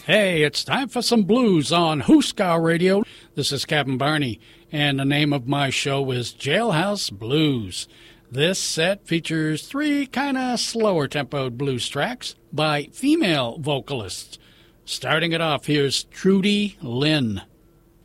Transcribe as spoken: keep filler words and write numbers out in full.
Hey, it's time for some blues on Hooskow Radio. This is Captain Barney, and the name of my show is Jailhouse Blues. This set features three kind of slower tempoed blues tracks by female vocalists. Starting it off, here's Trudy Lynn.